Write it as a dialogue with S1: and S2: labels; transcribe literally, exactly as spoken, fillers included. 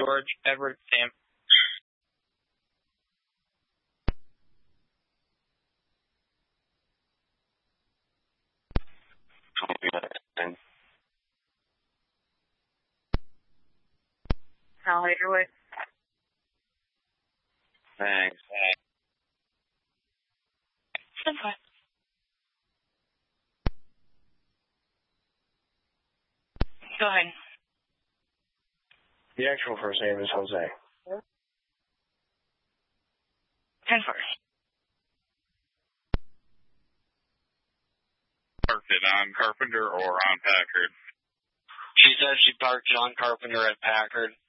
S1: George Edward Sam.
S2: Hal Haderwood.
S3: Thanks.
S2: Simple. Go ahead.
S4: The actual first name is Jose.
S2: ten first.
S3: Parked it on Carpenter or on Packard?
S5: She says she parked it on Carpenter at Packard.